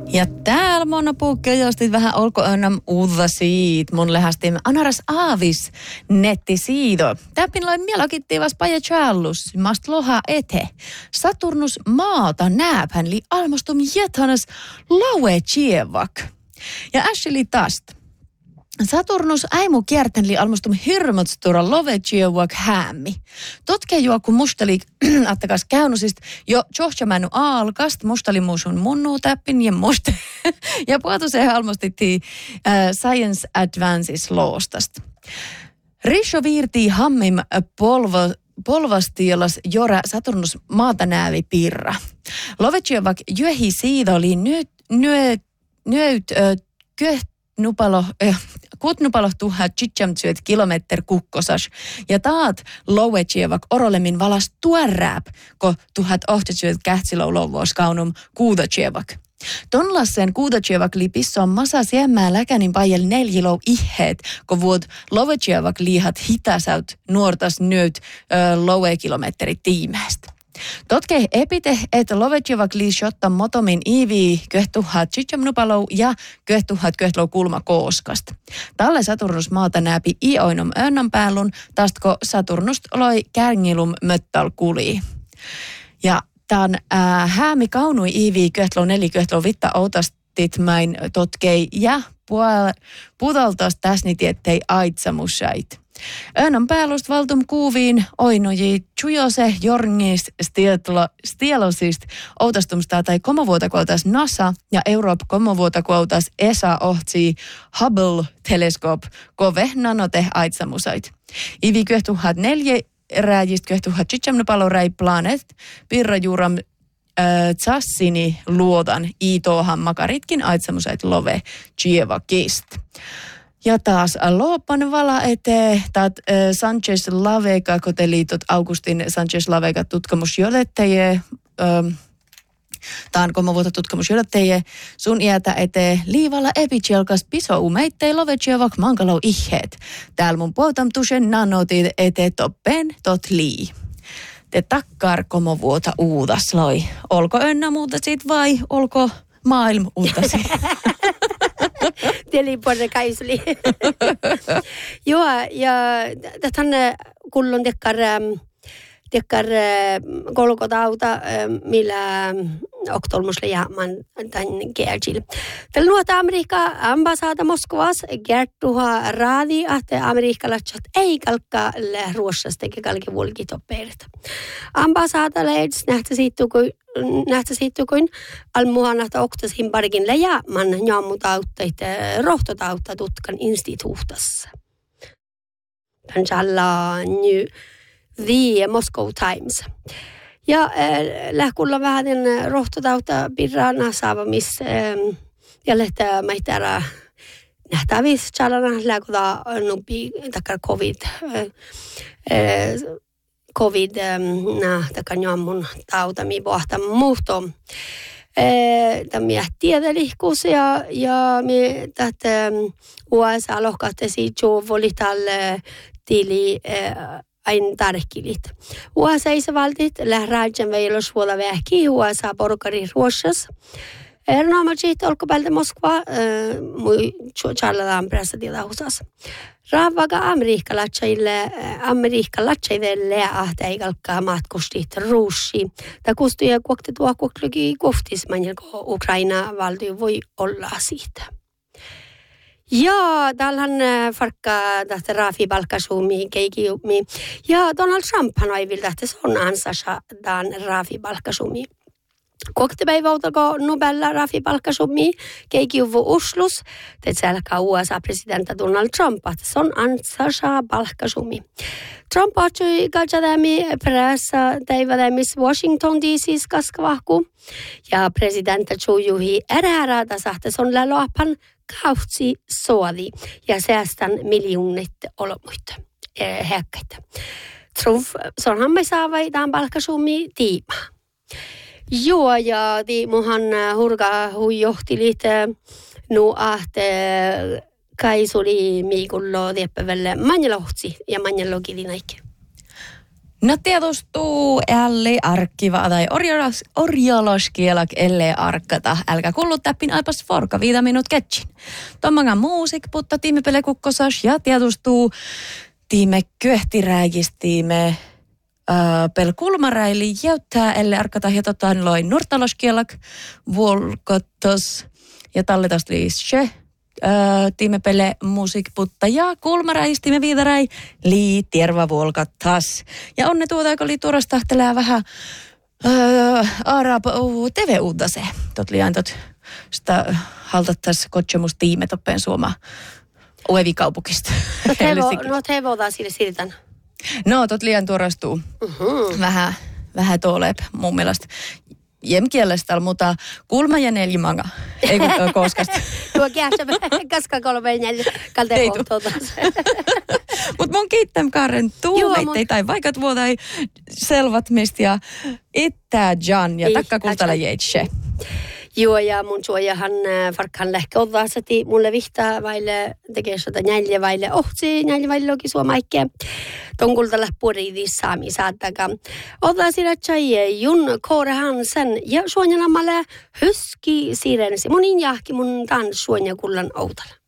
Ja täällä monna puukki jostit vähän olko önnäm uutta siitä. Mun lähestiin anaras aavis nettisiido. Täpin loin mielokittiin vas paja challus, mast loha ete. Saturnus maata nääpän li almastum jäthanas laue chievak. Ja Ashley tast. Saturnus äimu kierten li almastum hirmotstura love chievak häämmi. Totke juokku mustali attakas käynnysist jo johjamänu aalkast mustali muusun munnu täppin ja musta. Ja puhatu se almastittiin Science Advances loostast. Risho viirtii hammim polvastielas jora Saturnus maata näävi pirra. Love chievak jöhi siitä oli kutnupalo 1000 kilometer kukkosas ja taat louetsievak orolemin valas tuorääp, ko 1800 kähtsilöulovuos kaunum kuudatsievak. Tonlassen kuudatsievak li pissoon masa siemmää läkänin pajel 4 lou iheet, ko vuod louetsievak liihat hitasaut nuortas nyt louekilometeri tiimeestä. Totke epite, että lovetsevak liisjotta motomin iivi köhtuhat chichamnupalou ja köhtuhat köhtlou kulma kooskast. Talle Saturnus maata nääpi ioinum önnän päällun, tastko Saturnust loi kärngilum möttal kulii. Ja tämän häämi kaunui iivi köhtlou 4 köhtlou vitta outastit mäin totkei ja puudaltaas täsnitiettei aitsamusait. Önnän päällust valtum kuuviin oinoji tjujose jorngis stielosist outastumsta tai komovuotakuoltas NASA ja Euroop komovuotakuoltas ESA ohtsi Hubble-teleskop kove nanote aitsamusait. Ivi 2004 rääjist 2000 chichamnupaloräi planet pirrajuuram tsassini luodan iitohan makaritkin aitsamusait love chievakist. Ja taas loppan vala eteen, taat Sanchez Lavega, koteliitot Augustin Sanchez Lavega tutkimusjohtaja, taan komovuota tutkimusjohtaja, sun iätä eteen liivalla epichelkas piso umeittei lovetsevak mankalau iheet. Täällä mun puoltam tusen nanotit eteen toppen tot lii. Te takkar komovuota uudas loi. Olko önnä muuta sit vai olko maailm uutasi? Teliporre kaisli. Joo, ja tähän kullon tekkar kolkotauta, millä oktolmusle jäämän tämän kärjil. Tällä nuota Amerikka ambassada Moskovas kertuha raadi, että amerikkalaiset ei kalkka ruossasta eikä kalki vulkitoppeerta. Ambassada leids nähtä siitä kuin almuhanahta oktasin parkin läjäämän jaamutautteita rohtotautta tutkan instituutassa. Tämän salla nyt The Moscow Times. Ja lähkulla vähän rohtotauta pirrana saavamis ja lähtää maitara nähtävissä chalana lähkuta nupi takar covid takar jammun tauta mi pohta muhto. Tämä tiedeliikkuus ja me tätä USA lohkahtesi juovolitalle tili ain tarkkilit. USA-valtit lähraadjan veilos vuoda vähki USA-porukari ruossas. Erinomaisesti olkopäältä Moskva mui charladaan pressatilausas. Raavaga amerikkalatsajille ahteikalkkaa matkustit ruussi. Ta kustuja kuokti tuo kuokluki koftismanjel, kun Ukraina valtio voi olla siitä. Ja täällähän farkkaa tästä Rafi Balkasumi keikiumi. Ja Donald Trump hän aivilta, että se on ansassa tämän Rafi Balkasumi. Koktepäiväutako Nobella Rafi Balkasumi keikiuvu Uslus, että siellä USA-presidentti Donald Trump, että se on ansassa Balkasumi. Trump atsui katsodämi pressa täivädämis Washington DC:s kaskavahku. Ja presidentti Juhi ääräätä sahte on läloapan kautsi soadi ja säästän miljoonit olomuita häkkäitä. Trump, se onhan me saavai tämän Balkasumi tiima. Joo, ja tiimuhan hurga huijohtilit nu ahte kaisuli miikullo tiepävälle manjalohtsi ja manjalogilinaikki. No tiedostuu älli arkkiva tai orjoloskielak ellei arkata. Älkä kullu täppin aipas forka 5 minut ketsin. Tommangan muusik putta tiime pelekukkosas ja tiedostuu tiime kyöhtiräigistiime pel kulmaräili jäyttää ellei arkata hetotaan loin nurtaloskielak vuolkottos ja talletas liisse. Tiime pele musiikputta ja kulmaräistimme viidarai lii tierva vuolkattas. Ja onne tuota, kun oli tuorastahtelee vähän TV-uutase. Tot liian sitä haltattas kotsemustiime toppeen suoma uevikaupukista. No hevotaan sille siltän. No tot liian tuorastuu. Vähän tuoleep mun mielestä. Jemkielestään, mutta kulma ja neljimanga. Ei kun koskasta. Tuo käässä kaska 3 4 kalteen kohtuutas. Mutta mun kiittäm Karen tuuleittei tai vaikka tuotai selvat mistä ja ittää Jan ja takka kultala jeitse. Joo, ja mun suojahan farkhan lähköottaa sati mulle vihtaa vaille tekee sitä 4 vaille ohtsi 4 vaille loki suomaikke. Ton kulta läppuuriidi saami saattaka. Ottaa sillä tjai jun koorehan sen ja suonjanamalle hyski siirensi. Mun injahki mun tan suonja kullan outalla.